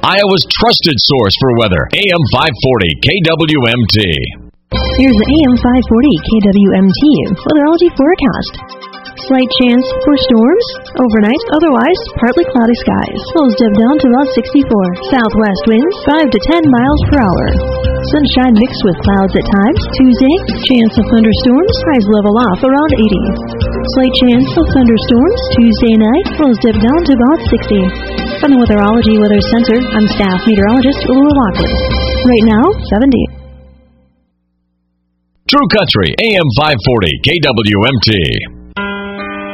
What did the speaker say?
Iowa's trusted source for weather. AM 540 KWMT. Here's the AM 540 KWMT weatherology forecast. Slight chance for storms overnight, otherwise partly cloudy skies. Lows dip down to about 64. Southwest winds 5 to 10 miles per hour. Sunshine mixed with clouds at times. Tuesday, chance of thunderstorms. Highs level off around 80. Slight chance of thunderstorms Tuesday night. Lows dip down to about 60. From the Weatherology Weather Center, I'm staff meteorologist Laura Lockley. Right now, 70. True Country, AM 540 KWMT.